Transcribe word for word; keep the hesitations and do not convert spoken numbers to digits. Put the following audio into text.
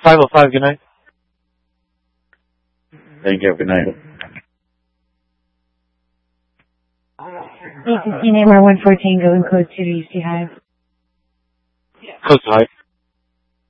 five oh five, good night. Thank you, good night. This is Unit one four Tango and code two to Easty Hive. Close to Hive.